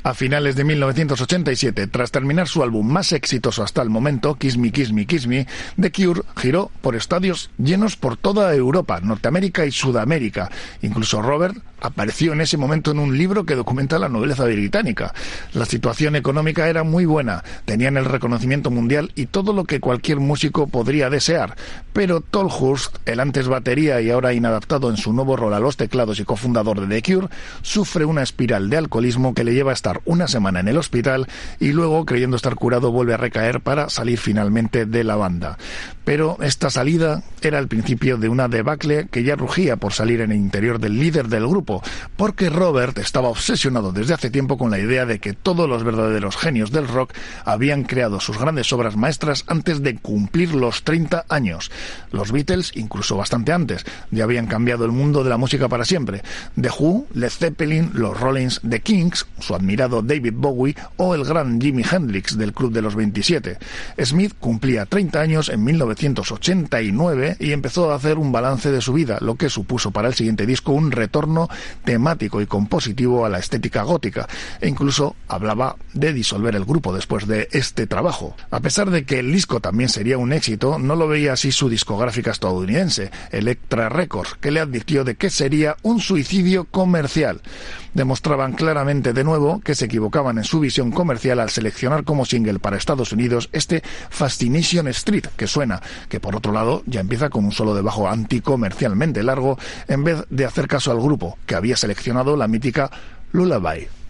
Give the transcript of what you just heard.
A finales de 1987, tras terminar su álbum más exitoso hasta el momento, Kiss Me, Kiss Me, Kiss Me, The Cure giró por estadios llenos por toda Europa, Norteamérica y Sudamérica. Incluso Robert apareció en ese momento en un libro que documenta la nobleza británica. La situación económica era muy buena, tenían el reconocimiento mundial y todo lo que cualquier músico podría desear. Pero Tolhurst, el antes batería y ahora inadaptado en su nuevo rol a los teclados y cofundador de The Cure, sufre una espiral de alcoholismo que le lleva a estar una semana en el hospital y luego, creyendo estar curado, vuelve a recaer para salir finalmente de la banda. Pero esta salida era el principio de una debacle que ya rugía por salir en el interior del líder del grupo, porque Robert estaba obsesionado desde hace tiempo con la idea de que todos los verdaderos genios del rock habían creado sus grandes obras maestras antes de cumplir los 30 años. Los Beatles, incluso bastante antes, ya habían cambiado el mundo de la música para siempre. The Who, Led Zeppelin, los Rollins, The Kinks, su admirado David Bowie o el gran Jimi Hendrix del Club de los 27. Smith cumplía 30 años en 1989 y empezó a hacer un balance de su vida, lo que supuso para el siguiente disco un retorno temático y compositivo a la estética gótica, e incluso hablaba de disolver el grupo después de este trabajo. A pesar de que el disco también sería un éxito, no lo veía así su discográfica estadounidense, Elektra Records, que le advirtió de que sería un suicidio comercial. Demostraban claramente de nuevo que se equivocaban en su visión comercial al seleccionar como single para Estados Unidos este Fascination Street, que suena, que por otro lado ya empieza con un solo de bajo anticomercialmente largo, en vez de hacer caso al grupo, que había seleccionado la mítica Lullaby.